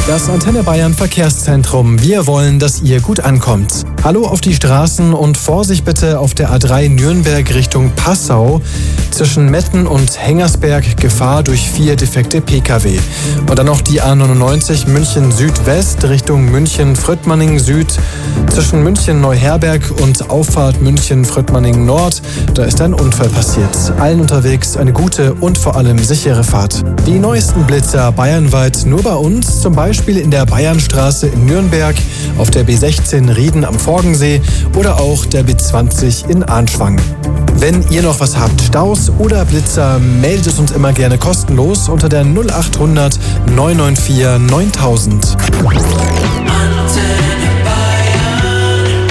Das Antenne Bayern Verkehrszentrum. Wir wollen, dass ihr gut ankommt. Hallo auf die Straßen und Vorsicht bitte auf der A3 Nürnberg Richtung Passau. Zwischen Metten und Hengersberg Gefahr durch 4 defekte Pkw. Und dann noch die A99 München Südwest Richtung München Fröttmanning Süd. Zwischen München Neuherberg und Auffahrt München Fröttmanning Nord. Da ist ein Unfall passiert. Allen unterwegs eine gute und vor allem sichere Fahrt. Die neuesten Blitzer bayernweit nur bei uns, zum Beispiel in der Bayernstraße in Nürnberg, auf der B16 Rieden am Forgensee oder auch der B20 in Arnschwang. Wenn ihr noch was habt, Staus oder Blitzer, meldet es uns immer gerne kostenlos unter der 0800 994 9000.